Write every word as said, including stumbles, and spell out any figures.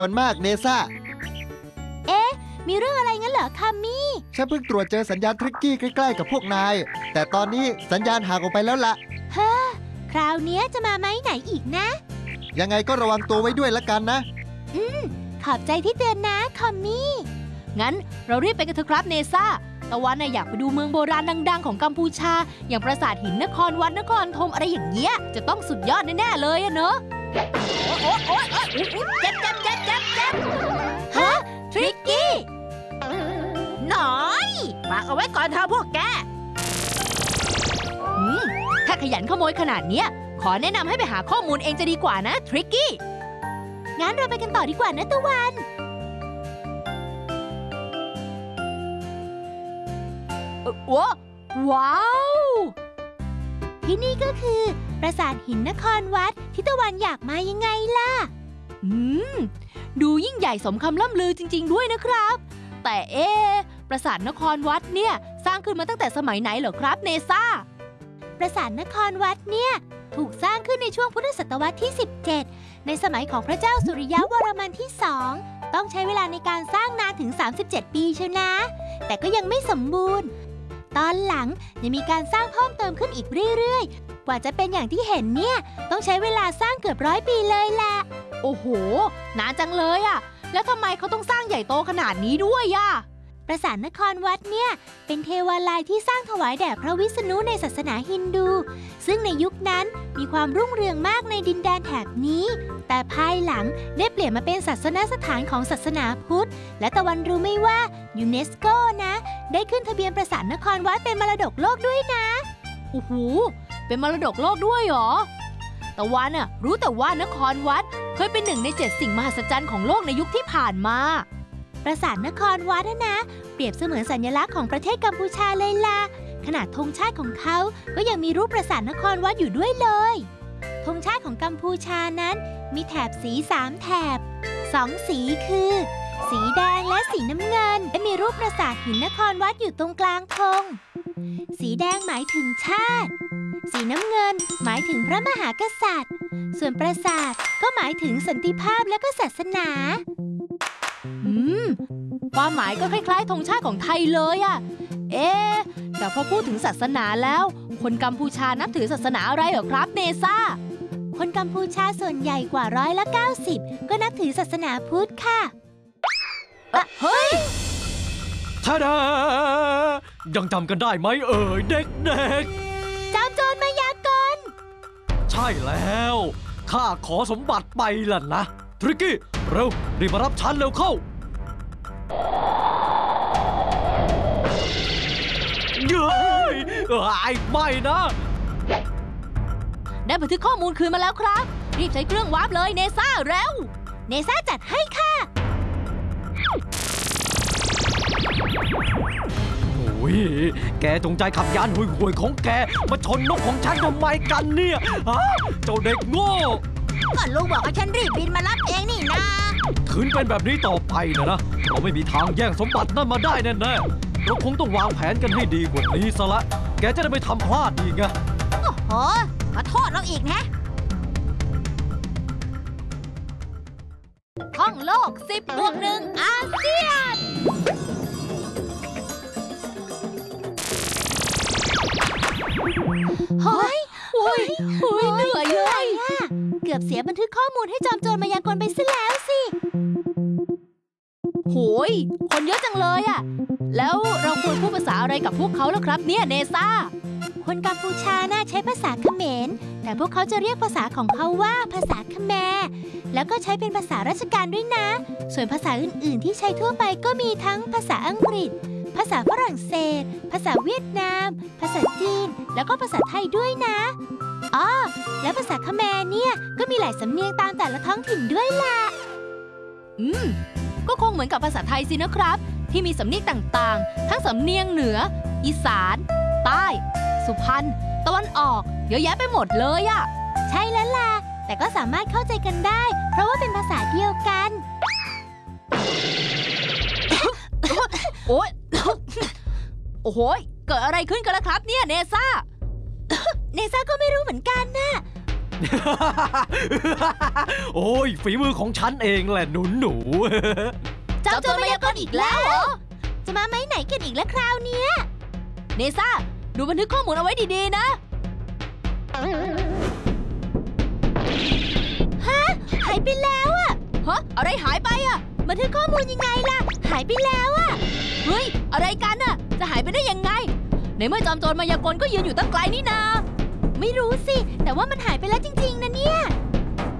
นมากเนซ่าเอ๊ะมีเรื่องอะไรงั้นเหรอคัมมี่ฉันเพิ่งตรวจเจอสัญญาณทริกกี้ใกล้ๆกับพวกนายแต่ตอนนี้สัญญาณห่างออกไปแล้วล่ะเฮ้อคราวนี้จะมาไหมไหนอีกนะยังไงก็ระวังตัวไว้ด้วยละกันนะอืมขอบใจที่เตือนนะคัมมี่งั้นเรารีบไปกันเถอะครับเนซ่าตะวันน่ะอยากไปดูเมืองโบราณดังๆของกัมพูชาอย่างปราสาทหินนครวัดนครธมอะไรอย่างเงี้ยจะต้องสุดยอดแน่ๆเลยอะเนอะโอ๊ยโอ๊ยโอ๊ยเจ็บเจ็บเจ็บเจ็บเจ็บฮะทริกกี้หน่อยฝากเอาไว้ก่อนเธอพวกแกอืมถ้าขยันขโมยขนาดเนี้ยขอแนะนำให้ไปหาข้อมูลเองจะดีกว่านะทริกกี้งั้นเราไปกันต่อดีกว่านะตะวันว้าวที่นี่ก็คือปราสาทหินนครวัดที่ตะวันอยากมายังไงล่ะอืมดูยิ่งใหญ่สมคำล่ำลือจริงๆด้วยนะครับแต่เอ๊ะปราสาทนครวัดเนี่ยสร้างขึ้นมาตั้งแต่สมัยไหนเหรอครับเนซ่าปราสาทนครวัดเนี่ยถูกสร้างขึ้นในช่วงพุทธศตวรรษที่สิบเจ็ดในสมัยของพระเจ้าสุริยะวรมันที่สองต้องใช้เวลาในการสร้างนานถึงสามสิบเจ็ดปีเชียวนะแต่ก็ยังไม่สมบูรณ์ตอนหลังยังมีการสร้างเพิ่มเติมขึ้นอีกเรื่อยๆกว่าจะเป็นอย่างที่เห็นเนี่ยต้องใช้เวลาสร้างเกือบร้อยปีเลยแหละโอ้โหนานจังเลยอะแล้วทำไมเขาต้องสร้างใหญ่โตขนาดนี้ด้วยอะปราสาทนครวัดเนี่ยเป็นเทวาลัยที่สร้างถวายแด่พระวิษณุในศาสนาฮินดูซึ่งในยุคนั้นมีความรุ่งเรืองมากในดินแดนแถบนี้แต่ภายหลังได้เปลี่ยนมาเป็นศาสนสถานของศาสนาพุทธและตะวันรู้ไหมว่ายูเนสโกนะได้ขึ้นทะเบียนปราสาทนครวัดเป็นมรดกโลกด้วยนะโอ้โหเป็นมรดกโลกด้วยเหรอตะวันน่ะรู้แต่ว่านครวัดเคยเป็นหนึ่งในเจ็ดสิ่งมหัศจรรย์ของโลกในยุคที่ผ่านมาปราสาทนครวัดนะเปรียบเสมือนสัญลักษณ์ของประเทศกัมพูชาเลยล่ะขนาดธงชาติของเขาก็ยังมีรูปปราสาทนครวัดอยู่ด้วยเลยธงชาติของกัมพูชานั้นมีแถบสีสามแถบสองสีคือสีแดงและสีน้ำเงินและมีรูปปราสาทหินนครวัดอยู่ตรงกลางธงสีแดงหมายถึงชาติสีน้ำเงินหมายถึงพระมหากษัตริย์ส่วนปราสาทก็หมายถึงสันติภาพและก็ศาสนาอืมความหมายก็คล้ายๆธงชาติของไทยเลยอะเอ๊ะแต่พอพูดถึงศาสนาแล้วคนกัมพูชานับถือศาสนาอะไรเหรอครับเนซ่าคนกัมพูชาส่วนใหญ่กว่าร้อยละเก้าสิบก็นับถือศาสนาพุทธค่ะเฮ้ยท่าดายังจำกันได้ไหมเอ่ยเด็กๆจอมโจรมายากลใช่แล้วข้าขอสมบัติไปล่ะนะทริกกี้เร็วรีบมารับฉันเร็วเข้าเย้ยไอ้ไม่นะได้บันทึกข้อมูลคืนมาแล้วครับรีบใช้เครื่องวาร์ปเลยเนซ่าเร็วเนซ่าจัดให้ค่ะโอ้ยแกจงใจขับยานห่วยๆของแกมาชนนกของฉันทำไมกันเนี่ยฮะเจ้าเด็กโง่ก็ลุงบอกให้ฉันรีบบินมารับเองนี่นะคืนเป็นแบบนี้ต่อไปนะนะเราไม่มีทางแย่งสมบัตินั่นมาได้แน่ๆเราคงต้องวางแผนกันให้ดีกว่านี้ซะละแกจะได้ไม่ทำพลาดอีกไงโอ้โหขอโทษเราอีกนะท่องโลกสิบบวกหนึ่งอาเซียนเฮ้ยโอ้ยโอ้ยเหนื่อยเลยเกือบเสียบันทึกข้อมูลให้จอมโจรมายากลไปซะแล้วสิโหยคนเยอะจังเลยอะแล้วเราควรพูดภาษาอะไรกับพวกเขาล่ะครับเนี่ยเนซ่าคนกัมพูชาน่าใช้ภาษาเขมรแต่พวกเขาจะเรียกภาษาของเขาว่าภาษาเขมรแล้วก็ใช้เป็นภาษาราชการด้วยนะส่วนภาษาอื่นๆที่ใช้ทั่วไปก็มีทั้งภาษาอังกฤษภาษาฝรั่งเศสภาษาเวียดนามภาษาจีนแล้วก็ภาษาไทยด้วยนะอ๋อและภาษาเขมรเนี่ยก็มีหลายสำเนียงตามแต่ละท้องถิ่นด้วยล่ะอืมก็คงเหมือนกับภาษาไทยสินะครับที่มีสำเนียงต่างๆทั้งสำเนียงเหนืออีสานใต้สุพรรณตะวันออกเยอะแยะไปหมดเลยอะใช่แล้วล่ะแต่ก็สามารถเข้าใจกันได้เพราะว่าเป็นภาษาเดียวกันโอ๊ยโอ้โหเกิดอะไรขึ้นกันล่ะครับเนี่ยเนซ่าเนซ่าก็ไม่รู้เหมือนกันนะโอ้ยฝีมือของฉันเองแหละหนูหนูจอมโจรมายากลอีกแล้วเหรอจะมาไหมไหนกันอีกแล้วคราวเนี้ยเนซ่า ดูบันทึกข้อมูลเอาไว้ดีๆนะหายไปแล้วอะฮะ อะไรหายไปอะบันทึกข้อมูลยังไงล่ะ หายไปแล้วอะเฮ้ย อะไรกันน่ะ จะหายไปได้ยังไง ในเมื่อจอมโจรมายากลก็ยืนอยู่ตั้งไกลนี่นาไม่รู้สิ แต่ว่ามันหายไปแล้วจริงๆนะเนี่ย